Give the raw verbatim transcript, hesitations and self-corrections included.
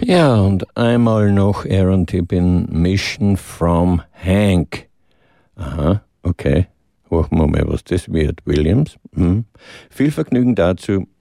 Ja, und einmal noch Ehrentipp in Mission from Hank. Aha, okay. Hoffen wir mal, was das wird. Williams. Hm. Viel Vergnügen dazu.